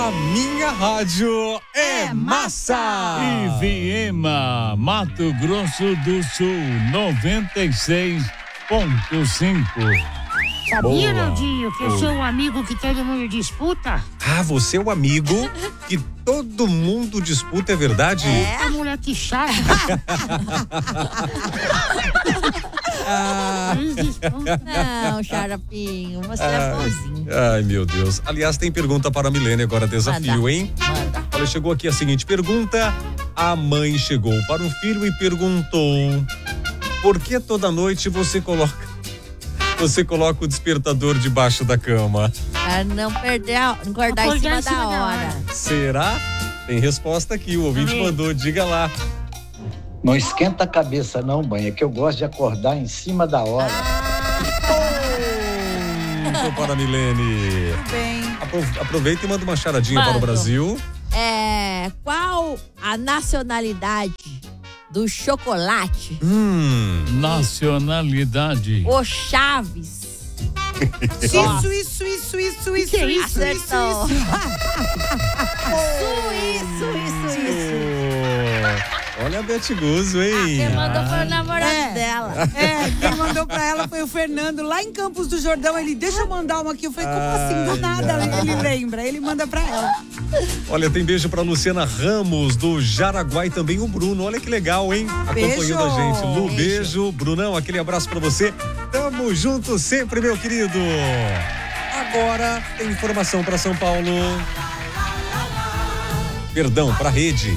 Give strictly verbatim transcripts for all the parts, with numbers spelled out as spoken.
A minha rádio é massa! E Viema, Mato Grosso do Sul, noventa e seis ponto cinco. Sabia, Naldinho, que eu sou um amigo que todo mundo disputa? Ah, você é o amigo que todo mundo disputa, é verdade? É, a moleque chata. Ah. Não, Xaropinho, você é bonzinho. Ai, meu Deus. Aliás, tem pergunta para a Milene agora, desafio, Manda. hein? Manda. Olha, chegou aqui a seguinte pergunta. A mãe chegou para o filho e perguntou: por que toda noite você coloca você coloca o despertador debaixo da cama? Pra não perder, a, não acordar em cima, da hora. Será? Tem resposta aqui, o ouvinte mandou, diga lá. Não esquenta a cabeça não, mãe, é que eu gosto de acordar em cima da hora. Ponto para a Milene. Tudo bem. Apro- Aproveita e manda uma charadinha Mando. para o Brasil. É, qual a nacionalidade do chocolate? Hum. Nacionalidade. O Chaves. Isso, isso, isso, isso, isso, Que é isso, isso? Acertou. isso, Isso, isso, isso, isso. Olha a Bete Guzzo, hein? Quem mandou foi o namorado É. dela. É, quem mandou pra ela foi o Fernando, lá em Campos do Jordão. Ele, deixa eu mandar uma aqui. Eu falei, como assim? Do nada ele lembra. Ele manda pra ela. Olha, tem beijo pra Luciana Ramos, do Jaraguá, e também o Bruno. Olha que legal, hein? Acompanhando Beijo. a gente. Lu, Beijo. beijo. Brunão, aquele abraço pra você. Tamo junto sempre, meu querido. Agora tem informação pra São Paulo. Perdão, pra rede.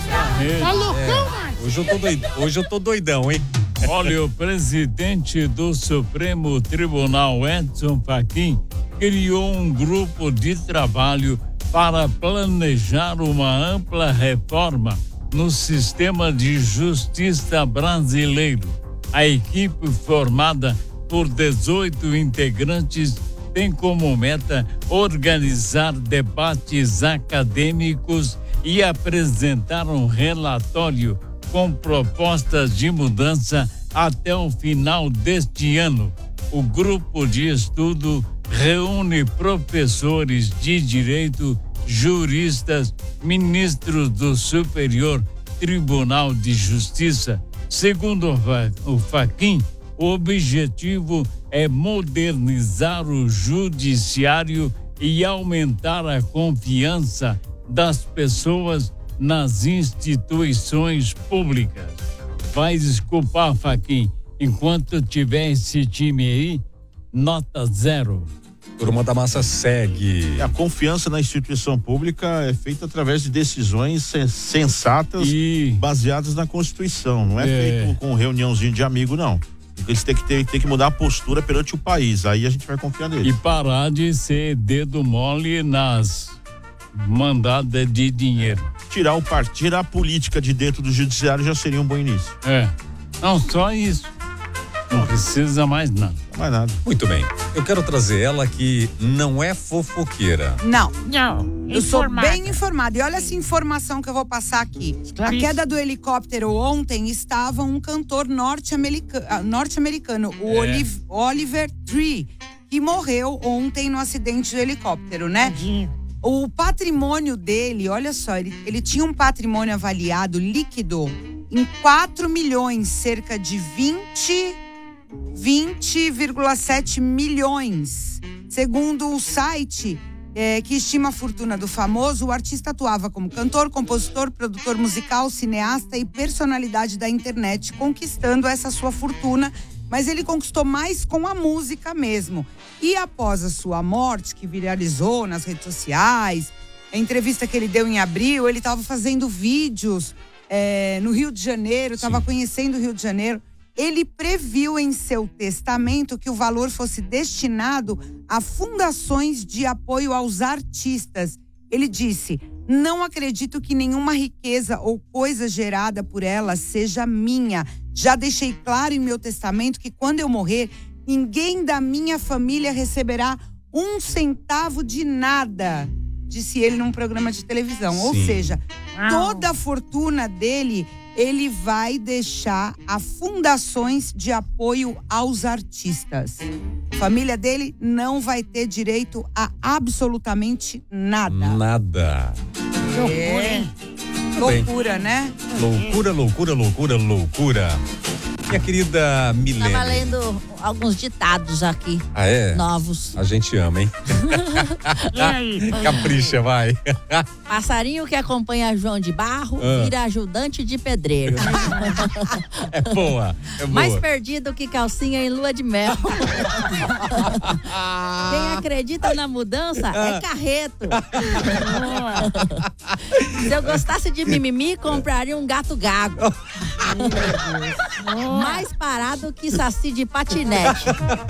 Tá loucão, É, mano? hoje eu tô doidão, hoje eu tô doidão, hein? Olha, o presidente do Supremo Tribunal, Edson Fachin, criou um grupo de trabalho para planejar uma ampla reforma no sistema de justiça brasileiro. A equipe, formada por dezoito integrantes, tem como meta organizar debates acadêmicos e apresentar um relatório com propostas de mudança até o final deste ano. O grupo de estudo reúne professores de direito, juristas, ministros do Superior Tribunal de Justiça. Segundo o Fachin, o objetivo é modernizar o judiciário e aumentar a confiança das pessoas nas instituições públicas. Vai desculpar, Fachin, enquanto tiver esse time aí, nota zero. Turma da Massa segue. A confiança na instituição pública é feita através de decisões sen- sensatas E baseadas na Constituição. Não é, É. feito com reuniãozinho de amigo, não. Eles têm que, ter, têm que mudar a postura perante o país. Aí a gente vai confiar E nele. parar de ser dedo mole nas mandadas de dinheiro. Tirar, o par, tirar a política de dentro do judiciário já seria um bom início. É. Não, só isso. Não precisa mais nada. Não mais nada. Muito bem. Eu quero trazer ela que não é fofoqueira. Não, Não, eu sou informada. bem informada. E olha essa informação que eu vou passar aqui. A Esclareça. queda do helicóptero ontem estava um cantor norte-americano, ah, norte-americano o É. Oliv- Oliver Tree, que morreu ontem no acidente do helicóptero, né? Tadinho. O patrimônio dele, olha só, ele, ele tinha um patrimônio avaliado líquido em quatro milhões, cerca de vinte, vinte vírgula sete milhões. Segundo o site é, que estima a fortuna do famoso, o artista atuava como cantor, compositor, produtor musical, cineasta e personalidade da internet, conquistando essa sua fortuna. Mas ele conquistou mais com a música mesmo. E após a sua morte, que viralizou nas redes sociais, a entrevista que ele deu em abril, ele estava fazendo vídeos é, no Rio de Janeiro, estava conhecendo o Rio de Janeiro. Ele previu em seu testamento que o valor fosse destinado a fundações de apoio aos artistas. Ele disse: não acredito que nenhuma riqueza ou coisa gerada por ela seja minha. Já deixei claro em meu testamento que quando eu morrer, ninguém da minha família receberá um centavo de nada, disse ele num programa de televisão. Ou Sim. seja, Uau. toda a fortuna dele ele vai deixar a fundações de apoio aos artistas. A família dele não vai ter direito a absolutamente nada. Nada. Loucura, hein? Loucura, né? Loucura, loucura, loucura, loucura. Minha querida Milene. Tava lendo alguns ditados aqui. Ah, é? Novos. A gente ama, hein? E aí? Capricha, vai. Passarinho que acompanha João de Barro Ah. vira ajudante de pedreiro. É boa, é boa. Mais perdido que calcinha em lua de mel. Quem acredita na mudança é carreto. Se eu gostasse de mimimi, compraria um gato gago. Mais parado que saci de patinete.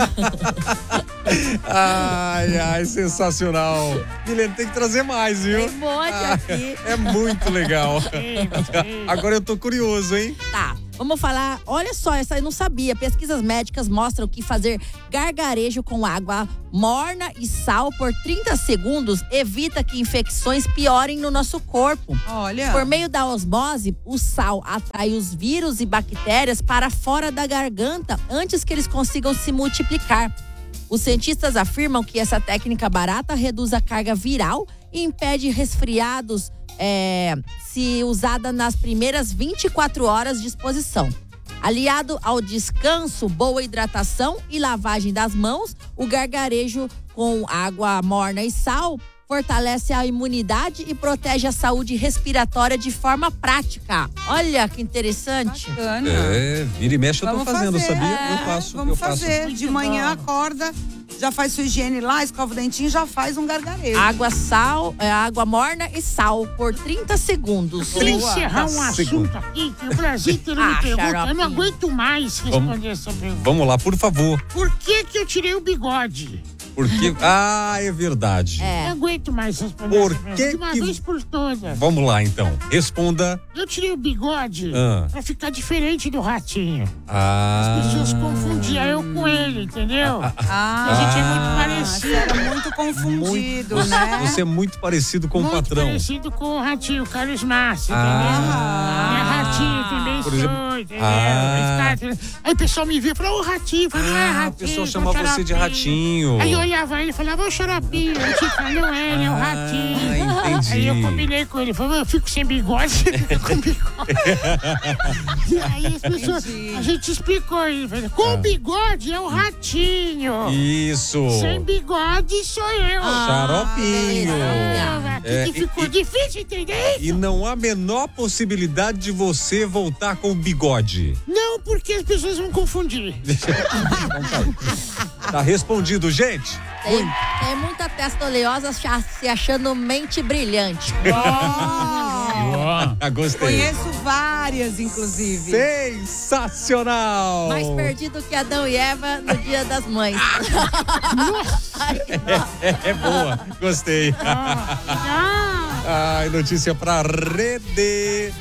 Ai, ai, sensacional. Milene, tem que trazer mais, viu? Tem um monte aqui. É muito legal. Agora eu tô curioso, hein? Tá, vamos falar. Olha só, essa eu não sabia. Pesquisas médicas mostram que fazer gargarejo com água morna e sal por trinta segundos evita que infecções piorem no nosso corpo. Olha. Por meio da osmose, o sal atrai os vírus e bactérias para fora da garganta antes que eles consigam se multiplicar. Os cientistas afirmam que essa técnica barata reduz a carga viral e impede resfriados é, se usada nas primeiras vinte e quatro horas de exposição. Aliado ao descanso, boa hidratação e lavagem das mãos, o gargarejo com água morna e sal fortalece a imunidade e protege a saúde respiratória de forma prática. Olha que interessante. Bacana. É, vira e mexe eu tô Vamos fazendo, fazer, sabia? é, eu faço, Vamos eu fazer. faço. De manhã acorda, já faz sua higiene lá, escova o dentinho, já faz um gargarejo. Água, sal, é, água morna e sal por trinta segundos. Queria encerrar um Segundo. assunto aqui que o Brasil inteiro me Ah, pergunta. Eu xaropinho. não aguento mais responder essa pergunta. Vamos lá, por favor. Por que que eu tirei o bigode? Porque. Ah, é verdade. É. Não aguento mais responder Por essa pergunta. que De uma que- vez por todas. Vamos lá, então. Responda. Eu tirei o bigode Ah. pra ficar diferente do ratinho. Ah. As pessoas confundiam eu com ele, entendeu? Ah, A gente é muito você parecido. era muito confundido, Muito- né? Você é muito parecido com Muito o patrão. parecido com o ratinho, o Carlos Márcio, Ah. entendeu? É ratinho, também Por exemplo- sou, entendeu? Ah. Aí, ficava- aí o pessoal me via e falava, ô ratinho, eu falava, não é Ah, ratinho. o pessoal é um chamava você de xaropinho. ratinho. Aí eu olhava ele e falava, ô xaropinho. Eu te falei, não é, ele é o ratinho. Ah, entendi. Aí eu combinei com ele, falei, eu fico sem bigode, você fica com bigode. E aí as pessoas, a gente explicou ele, falei, com bigode é o ratinho. Isso. Sem bigode sou eu. Xaropinho. Ah, aqui É, que e- ficou e- difícil entender isso? E não há a menor possibilidade de você voltar com o bigode. Não, porque as pessoas vão confundir. Tá respondido, gente? Tem, tem muita testa oleosa cha- se achando mente brilhante. Ó, Ah, gostei. Conheço várias, inclusive. Sensacional. Mais perdido que Adão e Eva no Dia das Mães. É, é boa, gostei. Ah, Ai, notícia pra rede.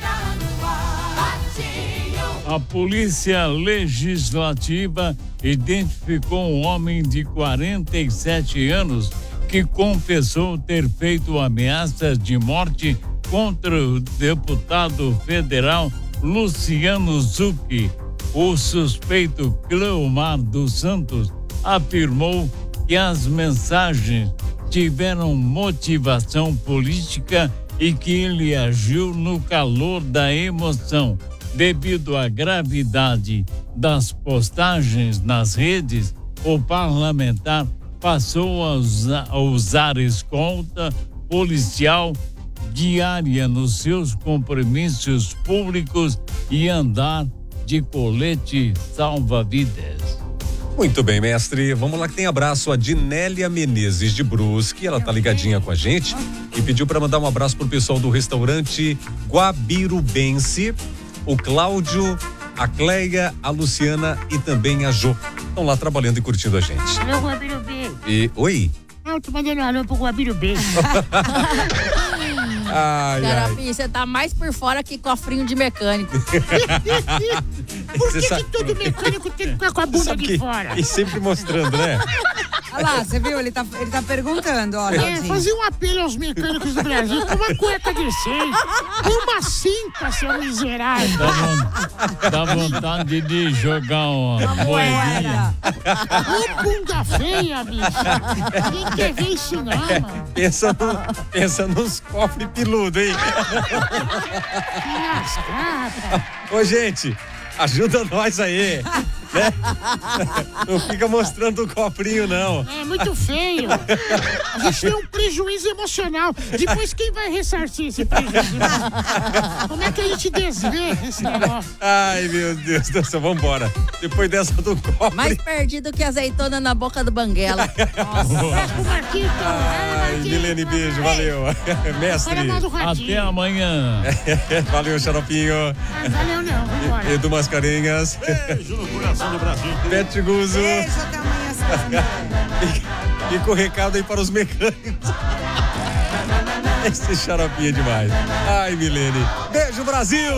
a Polícia Legislativa identificou um homem de quarenta e sete anos que confessou ter feito ameaças de morte contra o deputado federal Luciano Zucchi. O suspeito Cleomar dos Santos afirmou que as mensagens tiveram motivação política e que ele agiu no calor da emoção. Devido à gravidade das postagens nas redes, o parlamentar passou a usar, a usar escolta policial diária nos seus compromissos públicos e andar de colete salva-vidas. Muito bem, mestre. Vamos lá que tem abraço a Dinélia Menezes de Brusque. Ela tá ligadinha com a gente e pediu para mandar um abraço pro pessoal do restaurante Guabirubense, o Cláudio, a Cleia, a Luciana e também a Jô. Estão lá trabalhando e curtindo a gente. alô, Guabiru B. E oi. Não, tô mandando um alô pro Guabiru B. Ai, ai. Xaropinho, você tá mais por fora que cofrinho de mecânico. Por Você que, sabe- que todo mecânico tem que ficar com a bunda Sabe de que- fora? E sempre mostrando, né? Olha lá, você viu? Ele tá, ele tá perguntando, ó. É, Naldinho. fazer um apelo aos mecânicos do Brasil com uma cueca decente. Com uma cinta, seu miserável. Dá, von- dá vontade de jogar uma moedinha. Ô, bunda feia, bicho. Quem quer ver isso não, mano? Pensa, no, pensa nos cofres peludos, hein? Que lascada. Ô, gente, ajuda nós aí, né? Não fica mostrando o cofrinho, não. É muito feio. A gente tem um prejuízo emocional. Depois quem vai ressarcir esse prejuízo? Como é que a gente desvê esse negócio? Ai, meu Deus do céu, vambora. Depois dessa do cofre. Mais perdido que azeitona na boca do banguela. É com o Marquito. Ai, Milene, beijo, valeu. Mestre, Fala mal do ratinho. Até amanhã. valeu, Xaropinho. Ah, valeu não, vambora. Edu Mascarenhas. Beijo no coração do Brasil. Pet Guzo. Beijo, até amanhã, seus mulheres. Fica o recado aí para os mecânicos. Esse xaropinho é demais. Ai, Milene. Beijo, Brasil!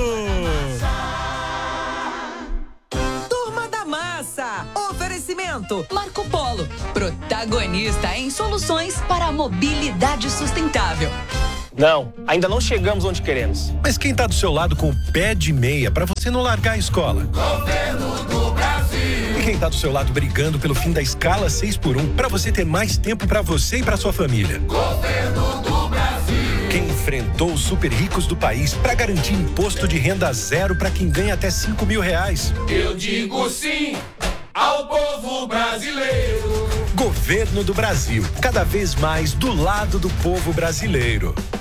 Turma da Massa. Oferecimento Marco Polo. Protagonista em soluções para a mobilidade sustentável. Não, ainda não chegamos onde queremos. Mas quem tá do seu lado com o pé de meia pra você não largar a escola? Governo do Brasil. E quem tá do seu lado brigando pelo fim da escala seis por um pra você ter mais tempo pra você e pra sua família? Governo do Brasil. Quem enfrentou os super ricos do país pra garantir imposto de renda zero pra quem ganha até cinco mil reais? Eu digo sim ao povo brasileiro. Governo do Brasil, cada vez mais do lado do povo brasileiro.